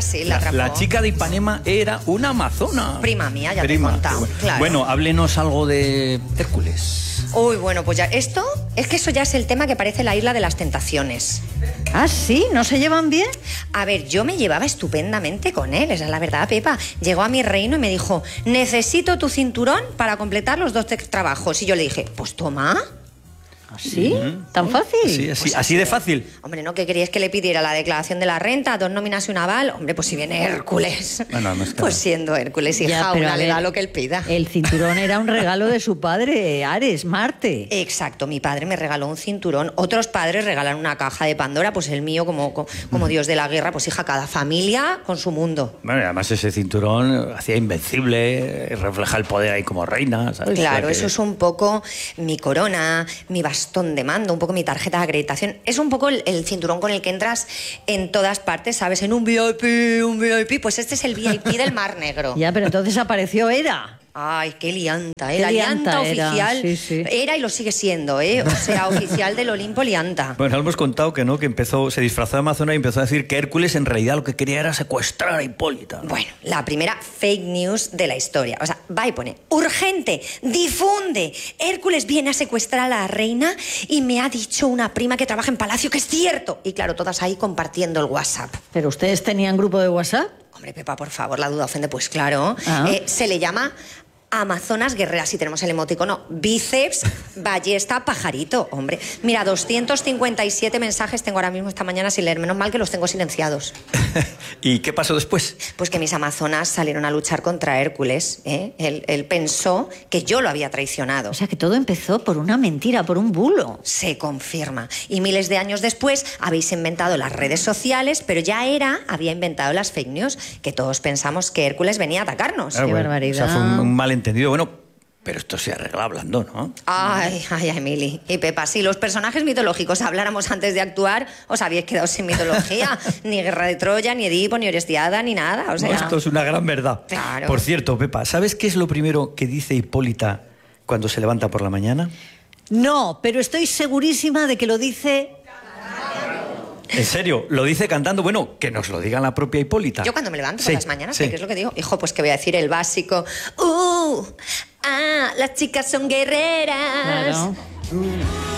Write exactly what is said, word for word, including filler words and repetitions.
chica sí, la atrapó. La chica de Ipanema era una amazona. Prima mía, ya Prima. te he contado. Bueno, Claro. bueno, háblenos algo de Hércules. Uy, bueno, pues ya, esto, es que eso ya es el tema que parece la isla de las tentaciones. ¿Ah, sí? ¿No se llevan bien? A ver, yo me llevaba estupendamente con él, esa es la verdad, Pepa. Llegó a mi reino y me dijo, necesito tu cinturón para completar los dos trabajos. Y yo le dije, pues toma. ¿Sí? ¿Tan fácil? Sí, así, Pues así de fácil. Hombre, ¿no? ¿Qué queríais que le pidiera? ¿La declaración de la renta, dos nóminas y un aval? Hombre, pues si viene Hércules. Bueno, no es claro. Pues siendo Hércules y Ya, jaula, pero a le ver, da lo que él pida. El cinturón era un regalo de su padre, Ares, Marte. Exacto, mi padre me regaló un cinturón, otros padres regalan una caja de Pandora, pues el mío, como, como Dios de la guerra, pues hija, cada familia con su mundo. Bueno, y además ese cinturón hacía invencible, refleja el poder ahí como reina, ¿sabes? Claro, O sea que- eso es un poco mi corona, mi bastón de mando, un poco mi tarjeta de acreditación. Es un poco el, el cinturón con el que entras en todas partes, ¿sabes? En un V I P, un V I P, pues este es el V I P del Mar Negro. Ya, pero entonces apareció Hera. Ay, qué lianta, ¿eh? Qué La lianta, lianta era, oficial sí, sí. era y lo sigue siendo, ¿eh? O sea, oficial del Olimpo lianta. Bueno, hemos contado que no, que empezó, se disfrazó de amazona y empezó a decir que Hércules en realidad lo que quería era secuestrar a Hipólita. Bueno, la primera fake news de la historia. O sea, va y pone, urgente, difunde. Hércules viene a secuestrar a la reina y me ha dicho una prima que trabaja en Palacio que es cierto. Y claro, todas ahí compartiendo el WhatsApp. ¿Pero ustedes tenían grupo de WhatsApp? Hombre, Pepa, por favor, la duda ofende. Pues claro, Ah. eh, se le llama Amazonas Guerreras y tenemos el emoticono bíceps, ballesta, pajarito. Hombre, mira, doscientos cincuenta y siete mensajes tengo ahora mismo esta mañana sin leer. Menos mal que los tengo silenciados. ¿Y qué pasó después? Pues que mis amazonas salieron a luchar contra Hércules. ¿eh? Él, él pensó que yo lo había traicionado. O sea, que todo empezó por una mentira, por un bulo. Se confirma. Y miles de años después habéis inventado las redes sociales, pero ya Hera había inventado las fake news, que todos pensamos que Hércules venía a atacarnos. Claro, Qué bueno, barbaridad. O sea, fue un, un malentendido. Bueno, pero esto se arregla hablando, ¿no? Ay, ay, Emily. Y Pepa, si los personajes mitológicos habláramos antes de actuar, os habíais quedado sin mitología. Ni Guerra de Troya, ni Edipo, ni Orestiada, ni nada. O sea, No, esto es una gran verdad. Claro. Por cierto, Pepa, ¿sabes qué es lo primero que dice Hipólita cuando se levanta por la mañana? No, pero estoy segurísima de que lo dice... En serio, lo dice cantando. Bueno, que nos lo diga la propia Hipólita. yo cuando me levanto Sí, por las mañanas, sí. ¿qué es lo que digo? Hijo, pues que voy a decir el básico. ¡Uh! ¡Ah! Las chicas son guerreras. Claro.